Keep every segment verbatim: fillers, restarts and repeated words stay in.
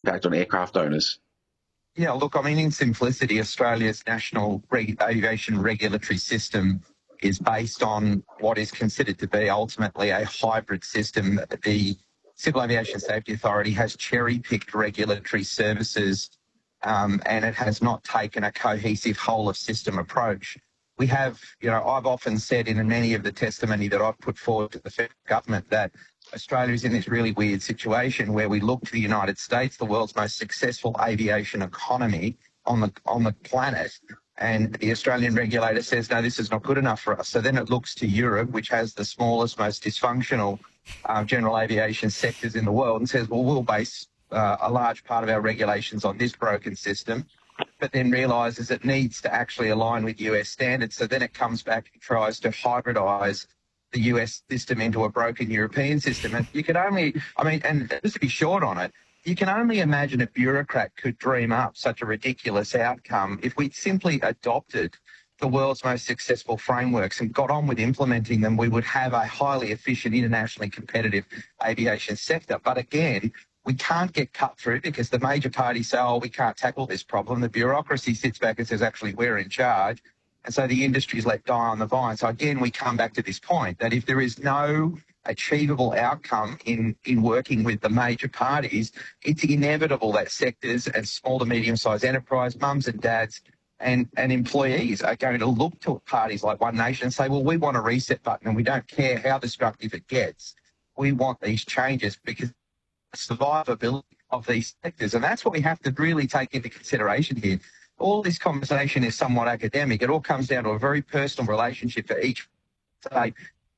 impact on aircraft owners? Yeah, look, I mean, in simplicity, Australia's national reg- aviation regulatory system is based on what is considered to be ultimately a hybrid system. The Civil Aviation Safety Authority has cherry-picked regulatory services um, and it has not taken a cohesive whole-of-system approach. We have, you know, I've often said in many of the testimony that I've put forward to the federal government that Australia is in this really weird situation where we look to the United States, the world's most successful aviation economy on the on the planet, and the Australian regulator says, no, this is not good enough for us. So then it looks to Europe, which has the smallest, most dysfunctional uh, general aviation sectors in the world, and says, well, we'll base uh, a large part of our regulations on this broken system, but then realises it needs to actually align with U S standards. So then it comes back and tries to hybridise the U S system into a broken European system. And you can only, I mean, and just to be short on it, you can only imagine a bureaucrat could dream up such a ridiculous outcome if we simply adopted the world's most successful frameworks and got on with implementing them. We would have a highly efficient, internationally competitive aviation sector. But again, we can't get cut through because the major parties say, oh, we can't tackle this problem. The bureaucracy sits back and says, actually, we're in charge. And so the industry is let die on the vine. So again, we come back to this point that if there is no achievable outcome in, in working with the major parties, it's inevitable that sectors and small to medium-sized enterprise, mums and dads and, and employees are going to look to parties like One Nation and say, well, we want a reset button and we don't care how destructive it gets. We want these changes because survivability of these sectors. And that's what we have to really take into consideration here. All this conversation is somewhat academic. It all comes down to a very personal relationship for each state.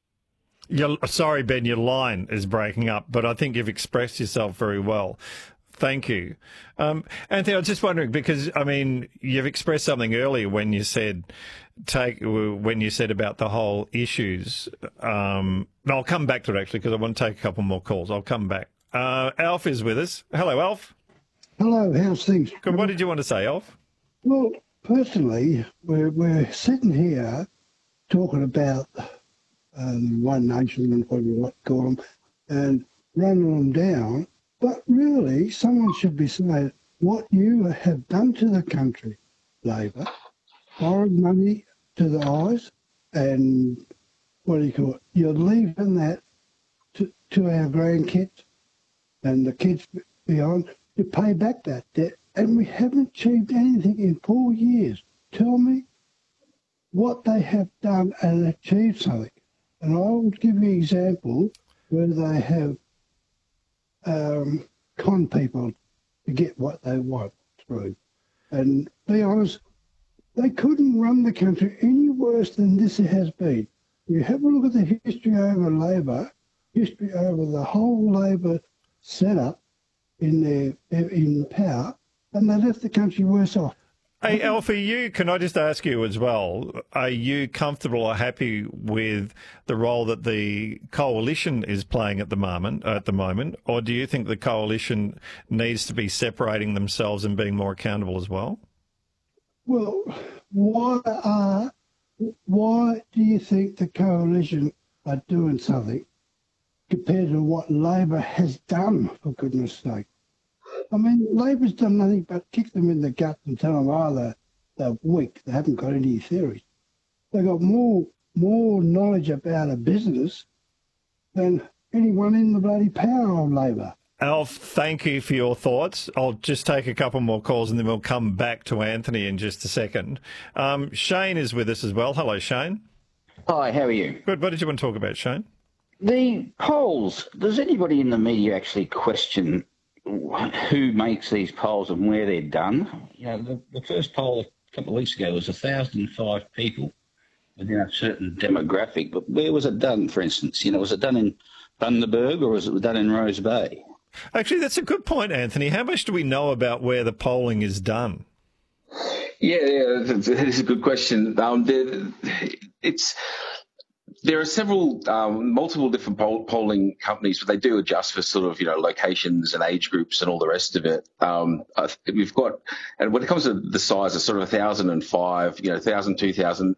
You're, sorry, Ben, your line is breaking up, but I think you've expressed yourself very well. Thank you. Um, Anthony, I was just wondering, because, I mean, you've expressed something earlier when you said take when you said about the whole issues. Um, and I'll come back to it, actually, because I want to take a couple more calls. I'll come back. Uh, Alf is with us. Hello, Alf. Hello, how's things? Good. What did you want to say, Alf? Well, personally, we're, we're sitting here talking about um, One Nation and what you want to call them and running them down, but really someone should be saying what you have done to the country, Labor, borrowed money to the eyes and what do you call it, you're leaving that to, to our grandkids and the kids beyond to pay back that debt. And we haven't achieved anything in four years. Tell me what they have done and achieved something. And I will give you an example where they have um, conned people to get what they want through. And be honest, they couldn't run the country any worse than this has been. You have a look at the history over Labor, history over the whole Labor setup in their in power, and they left the country worse off. Hey, Alfie, you, can I just ask you as well, are you comfortable or happy with the role that the coalition is playing at the moment, at the moment, or do you think the coalition needs to be separating themselves and being more accountable as well? Well, why are, why do you think the coalition are doing something compared to what Labor has done, for goodness sake? I mean, Labor's done nothing but kick them in the gut and tell them, oh, they're, they're weak, they haven't got any theories. They've got more more knowledge about a business than anyone in the bloody power of Labor. Alf, thank you for your thoughts. I'll just take a couple more calls and then we'll come back to Anthony in just a second. Um, Shane is with us as well. Hello, Shane. Hi, how are you? Good. What did you want to talk about, Shane? The polls, does anybody in the media actually question who makes these polls and where they're done? You know, the, the first poll a couple of weeks ago was one thousand five people within a certain demographic, but where was it done, for instance? You know, was it done in Bundaberg or was it done in Rose Bay? Actually, that's a good point, Anthony. How much do we know about where the polling is done? Yeah, yeah, that is a good question. Um, it's there are several, um, multiple different poll, polling companies, but they do adjust for sort of, you know, locations and age groups and all the rest of it. Um, we've got, and when it comes to the size of sort of one thousand five, you know, one thousand, two thousand,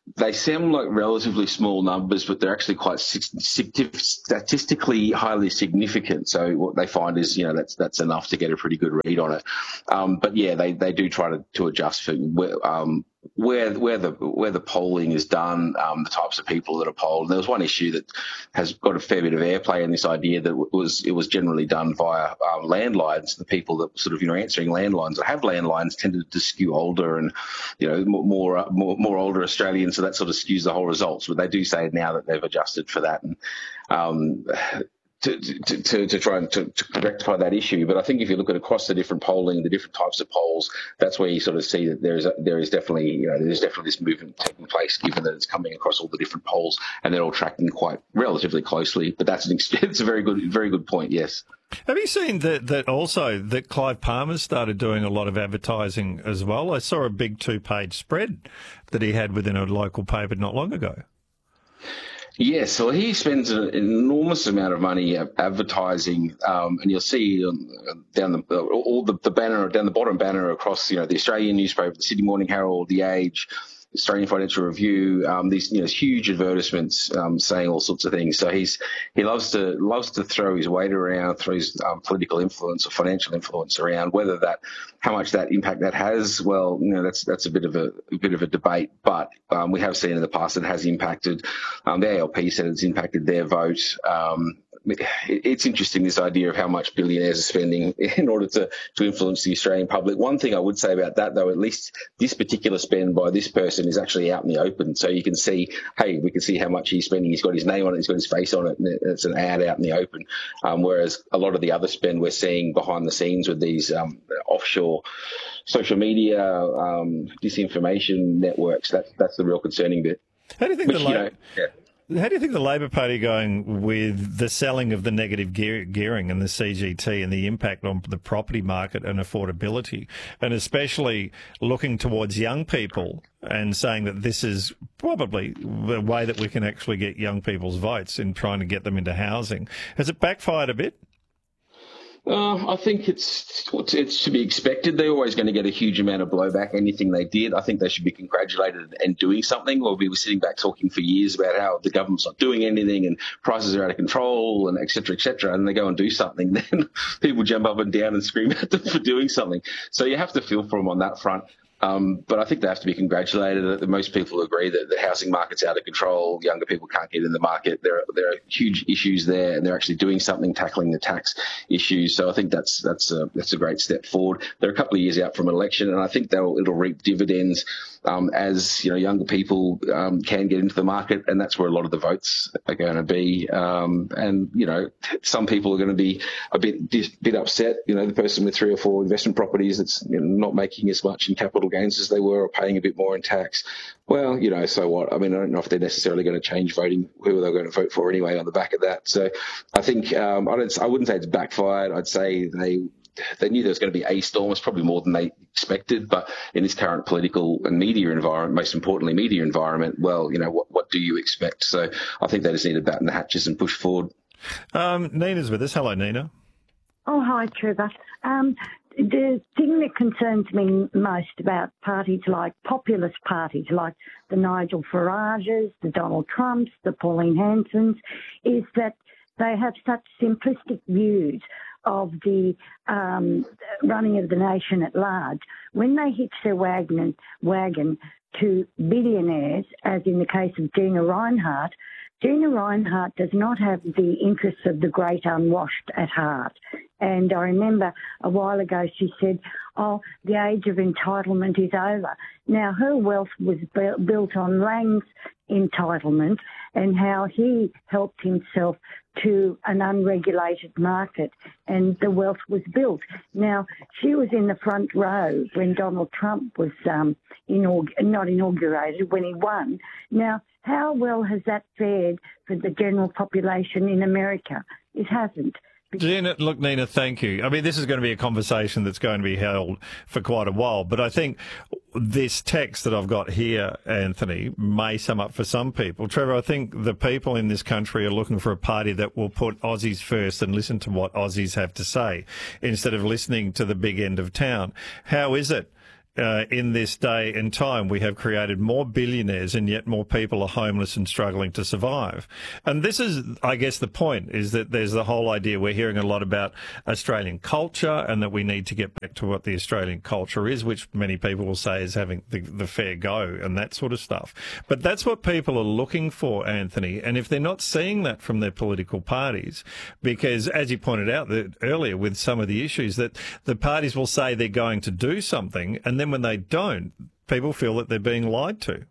they sound like relatively small numbers, but they're actually quite statistically highly significant. So what they find is, you know, that's that's enough to get a pretty good read on it. Um, but yeah, they, they do try to, to adjust for where, um, where where the where the polling is done, um, the types of people that are polled. And there was one issue that has got a fair bit of airplay in this idea that it was it was generally done via um, landlines. The people that sort of, you know, answering landlines or have landlines tended to skew older and, you know, more more more older Australians. So that sort of skews the whole results. But they do say now that they've adjusted for that. And um, To, to, to, to try and to, to rectify that issue. But I think if you look at across the different polling, the different types of polls, that's where you sort of see that there is a, there is definitely, you know, there's definitely this movement taking place, given that it's coming across all the different polls and they're all tracking quite relatively closely. But that's an it's a very good very good point. Yes. Have you seen that that also that Clive Palmer's started doing a lot of advertising as well? I saw a big two-page spread that he had within a local paper not long ago. Yes, so he spends an enormous amount of money advertising, um, and you'll see down the all the, the banner down the bottom banner across, you know, the Australian newspaper, the Sydney Morning Herald, the Age, Australian Financial Review, um, these, you know, huge advertisements um, saying all sorts of things. So he's he loves to loves to throw his weight around, throw his um, political influence or financial influence around. Whether that, how much that impact that has, well, you know, that's that's a bit of a, a bit of a debate. But um, we have seen in the past it has impacted. Um, the A L P said it's impacted their vote. Um, It's interesting, this idea of how much billionaires are spending in order to, to influence the Australian public. One thing I would say about that, though, at least this particular spend by this person is actually out in the open. So you can see, hey, we can see how much he's spending. He's got his name on it. He's got his face on it. And it's an ad out in the open. Um, whereas a lot of the other spend we're seeing behind the scenes with these um, offshore social media um, disinformation networks, that, that's the real concerning bit. How do you think Which, the you know, yeah. How do you think the Labor Party are going with the selling of the negative gear, gearing and the C G T and the impact on the property market and affordability, and especially looking towards young people and saying that this is probably the way that we can actually get young people's votes in trying to get them into housing? Has it backfired a bit? Uh, I think it's it's to be expected. They're always going to get a huge amount of blowback, anything they did. I think they should be congratulated and doing something. Or we were sitting back talking for years about how the government's not doing anything and prices are out of control and et cetera, et cetera, and they go and do something. Then people jump up and down and scream at them for doing something. So you have to feel for them on that front. Um, but I think they have to be congratulated. Most people agree that the housing market's out of control. Younger people can't get in the market. There are, there are huge issues there, and they're actually doing something, tackling the tax issues. So I think that's that's a, that's a great step forward. They're a couple of years out from an election, and I think they'll it'll reap dividends um, as you know younger people um, can get into the market, and that's where a lot of the votes are going to be. Um, and you know, some people are going to be a bit bit upset. You know, the person with three or four investment properties that's you know, not making as much in capital gains as they were, or paying a bit more in tax. Well, you know, so what? I mean, I don't know if they're necessarily going to change voting, who they're going to vote for anyway on the back of that. So I think um, I, don't, I wouldn't say it's backfired. I'd say they they knew there was going to be a storm. It's probably more than they expected. But in this current political and media environment, most importantly, media environment, well, you know, what, what do you expect? So I think they just need to batten the hatches and push forward. Um, Nina's with us. Hello, Nina. Oh, hi, Trevor. Um, the thing that concerns me most about parties like populist parties like the Nigel Farages, the Donald Trumps, the Pauline Hansons, is that they have such simplistic views of the um, running of the nation at large. When they hitch their wagon, wagon to billionaires, as in the case of Gina Rinehart, Gina Rinehart does not have the interests of the great unwashed at heart. And I remember a while ago she said, oh, the age of entitlement is over. Now, her wealth was bu- built on Lang's entitlement and how he helped himself to an unregulated market, and the wealth was built. Now, she was in the front row when Donald Trump was um, inaug- not inaugurated, when he won. Now, how well has that fared for the general population in America? It hasn't. Gina, look, Nina, thank you. I mean, this is going to be a conversation that's going to be held for quite a while, but I think this text that I've got here, Anthony, may sum up for some people. Trevor, I think the people in this country are looking for a party that will put Aussies first and listen to what Aussies have to say instead of listening to the big end of town. How is it uh, in this day and time we have created more billionaires and yet more people are homeless and struggling to survive. And this is, I guess, the point is that there's the whole idea we're hearing a lot about Australian culture and that we need to get back to what the Australian culture is, which many people will say is having the, the fair go and that sort of stuff. But that's what people are looking for, Anthony. And if they're not seeing that from their political parties, because as you pointed out that earlier with some of the issues, that the parties will say they're going to do something, and then when they don't, people feel that they're being lied to.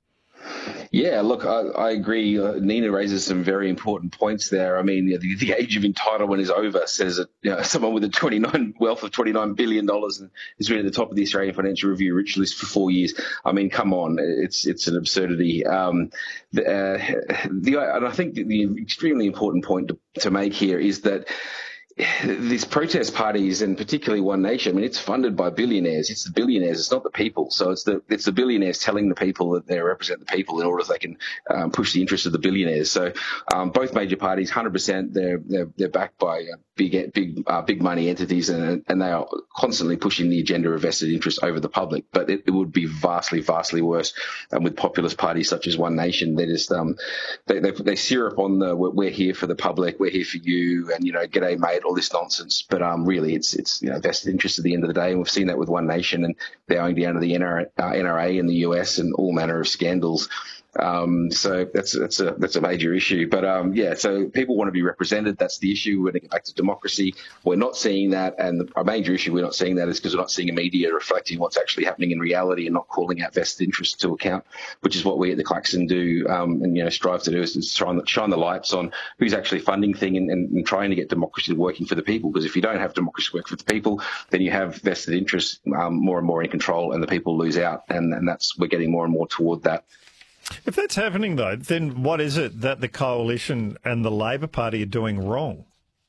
Yeah, look, I, I agree. Uh, Nina raises some very important points there. I mean, the, the age of entitlement is over, says that, you know, someone with a twenty-nine wealth of twenty-nine billion dollars and has been at the top of the Australian Financial Review rich list for four years. I mean, come on, it's it's an absurdity. Um, the, uh, the, and I think the extremely important point to, to make here is that these protest parties, and particularly One Nation, I mean, it's funded by billionaires. It's the billionaires. It's not the people. So it's the it's the billionaires telling the people that they represent the people in order that they can um, push the interests of the billionaires. So um, both major parties, one hundred percent, they're they're, they're backed by uh, big big uh, big money entities, and and they are constantly pushing the agenda of vested interest over the public. But it, it would be vastly, vastly worse um, with populist parties such as One Nation. They just um, they, they they syrup on the we're here for the public, we're here for you, and you know, g'day mate, all this nonsense. But um, really, it's it's you know vested interest at the end of the day, and we've seen that with One Nation, and they're owing down to the N R A in the U S and all manner of scandals. Um, so that's that's a that's a major issue. But um, yeah, so people want to be represented. That's the issue. We're going to get back to democracy. We're not seeing that, and our major issue we're not seeing that is because we're not seeing a media reflecting what's actually happening in reality and not calling out vested interests to account, which is what we at the Klaxon do, um, and you know strive to do is, is shine the, shine the lights on who's actually funding thing and, and, and trying to get democracy working for the people. Because if you don't have democracy work for the people, then you have vested interests um, more and more in control, and the people lose out. And, and that's we're getting more and more toward that. If that's happening, though, then what is it that the Coalition and the Labor Party are doing wrong?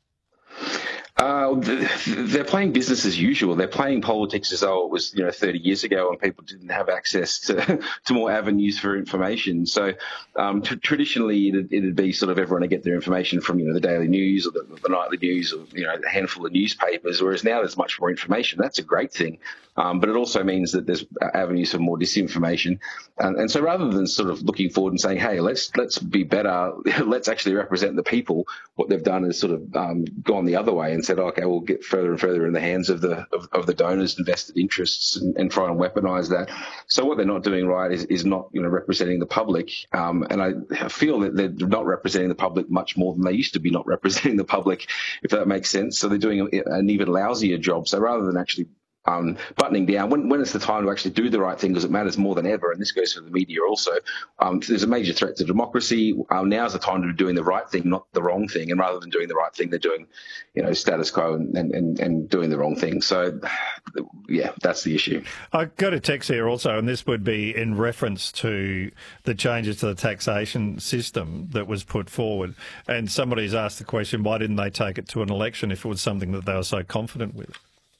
Uh, they're playing business as usual. They're playing politics as though it was, you know, thirty years ago when people didn't have access to, to more avenues for information. So um, t- traditionally, it'd, it'd be sort of everyone to get their information from, you know, the daily news or the, the nightly news or, you know, a handful of newspapers, whereas now there's much more information. That's a great thing. Um, but it also means that there's avenues for more disinformation. And, and so rather than sort of looking forward and saying, hey, let's let's be better, let's actually represent the people, what they've done is sort of um, gone the other way and said, okay, we'll get further and further in the hands of the of, of the donors' invested interests and, and try and weaponize that. So what they're not doing right is, is not, you know, representing the public. Um, and I feel that they're not representing the public much more than they used to be not representing the public, if that makes sense. So they're doing an even lousier job. So rather than actually Um, buttoning down when, when it's the time to actually do the right thing, because it matters more than ever, and this goes for the media also. Um, there's a major threat to democracy. Um, now's the time to be doing the right thing, not the wrong thing. And rather than doing the right thing, they're doing, you know, status quo and, and, and doing the wrong thing. So, yeah, that's the issue. I got a text here also, and this would be in reference to the changes to the taxation system that was put forward. And somebody's asked the question, why didn't they take it to an election if it was something that they were so confident with?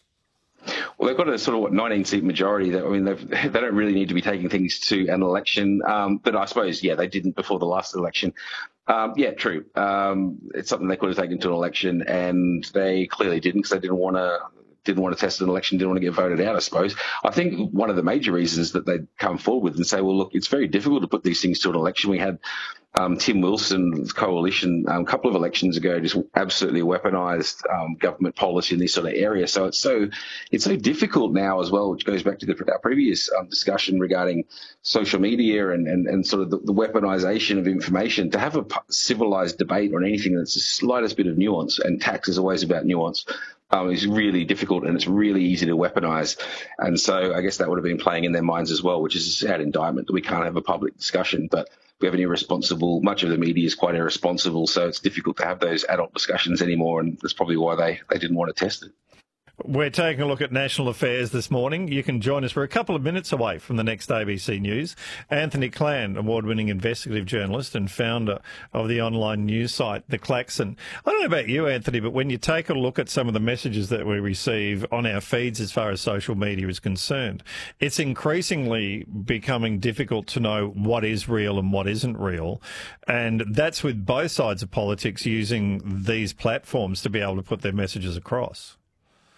Well, they've got a sort of what nineteen seat majority. That I mean, they don't really need to be taking things to an election. Um, but I suppose, yeah, they didn't before the last election. Um, yeah, true. Um, it's something they could have taken to an election, and they clearly didn't because they didn't want to. Didn't want to test an election, didn't want to get voted out, I suppose. I think one of the major reasons that they'd come forward with and say, well, look, it's very difficult to put these things to an election. We had um, Tim Wilson's coalition um, a couple of elections ago just absolutely weaponised um, government policy in this sort of area. So it's so it's so difficult now as well, which goes back to the, our previous um, discussion regarding social media and, and, and sort of the, the weaponisation of information, to have a civilised debate on anything that's the slightest bit of nuance, and tax is always about nuance. Um, is really difficult, and it's really easy to weaponise. And so I guess that would have been playing in their minds as well, which is a sad indictment that we can't have a public discussion. But we have an irresponsible, much of the media is quite irresponsible, so it's difficult to have those adult discussions anymore, and that's probably why they, they didn't want to test it. We're taking a look at national affairs this morning. You can join us. We're a couple of minutes away from the next A B C News. Anthony Clan, award-winning investigative journalist and founder of the online news site, The Klaxon. I don't know about you, Anthony, but when you take a look at some of the messages that we receive on our feeds as far as social media is concerned, it's increasingly becoming difficult to know what is real and what isn't real. And that's with both sides of politics using these platforms to be able to put their messages across.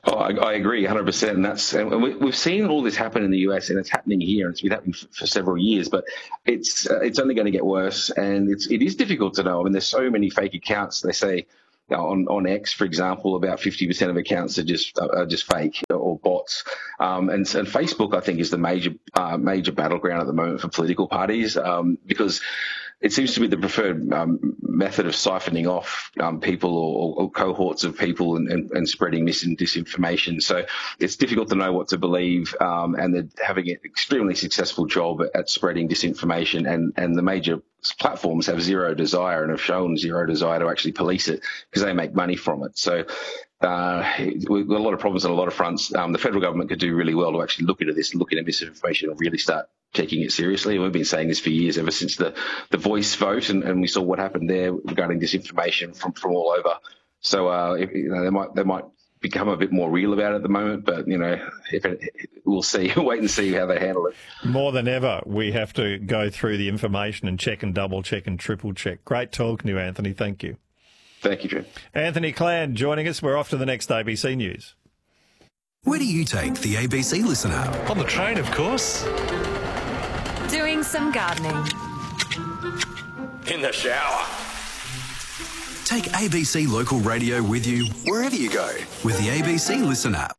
Oh, I, I agree one hundred percent. And that's, and we, we've seen all this happen in the U S, and it's happening here, and it's been happening for, for several years, but it's uh, it's only going to get worse, and it's, it is difficult to know. I mean, there's so many fake accounts. They say, you know, on, on X, for example, about fifty percent of accounts are just are just fake or bots. Um, and, and Facebook, I think, is the major uh, major battleground at the moment for political parties, um, because it seems to be the preferred um, method of siphoning off um, people or, or cohorts of people and, and, and spreading mis and disinformation. So it's difficult to know what to believe, um, and they're having an extremely successful job at, at spreading disinformation, and, and the major platforms have zero desire and have shown zero desire to actually police it because they make money from it. So uh, we've got a lot of problems on a lot of fronts. Um, the federal government could do really well to actually look into this, look into misinformation, and really start taking it seriously. We've been saying this for years, ever since the, the Voice vote, and, and we saw what happened there regarding disinformation from, from all over. So uh, if, you know, they might they might become a bit more real about it at the moment, but you know, if it, we'll see. Wait and see how they handle it. More than ever, we have to go through the information and check and double check and triple check. Great talking to you, Anthony. Thank you. Thank you, Jim. Anthony Cland joining us. We're off to the next A B C News. Where do you take the A B C Listen app? On the train, of course. Doing some gardening. In the shower. Take A B C Local Radio with you wherever you go with the A B C Listen app.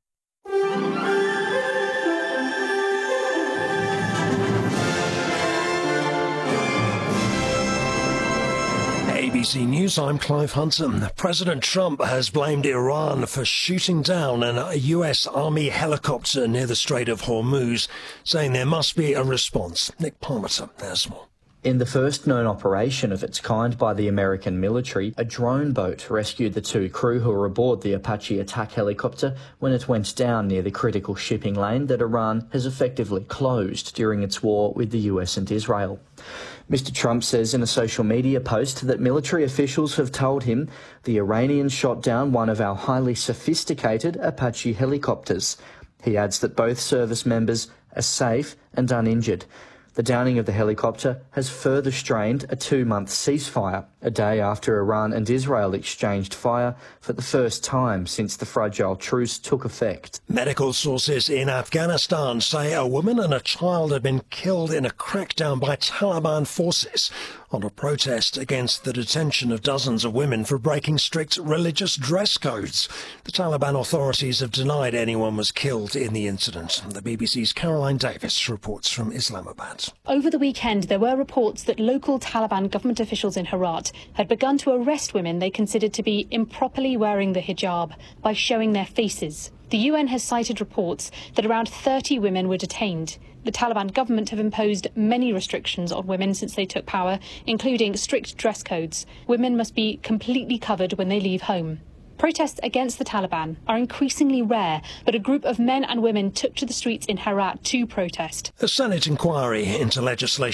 A B C News, I'm Clive Hudson. President Trump has blamed Iran for shooting down a U S Army helicopter near the Strait of Hormuz, saying there must be a response. Nick Palmerton has more. In the first known operation of its kind by the American military, a drone boat rescued the two crew who were aboard the Apache attack helicopter when it went down near the critical shipping lane that Iran has effectively closed during its war with the U S and Israel. Mister Trump says in a social media post that military officials have told him the Iranians shot down one of our highly sophisticated Apache helicopters. He adds that both service members are safe and uninjured. The downing of the helicopter has further strained a two-month ceasefire, a day after Iran and Israel exchanged fire for the first time since the fragile truce took effect. Medical sources in Afghanistan say a woman and a child had been killed in a crackdown by Taliban forces on a protest against the detention of dozens of women for breaking strict religious dress codes. The Taliban authorities have denied anyone was killed in the incident. The B B C's Caroline Davis reports from Islamabad. Over the weekend, there were reports that local Taliban government officials in Herat had begun to arrest women they considered to be improperly wearing the hijab by showing their faces. The U N has cited reports that around thirty women were detained. The Taliban government have imposed many restrictions on women since they took power, including strict dress codes. Women must be completely covered when they leave home. Protests against the Taliban are increasingly rare, but a group of men and women took to the streets in Herat to protest. A Senate inquiry into legislation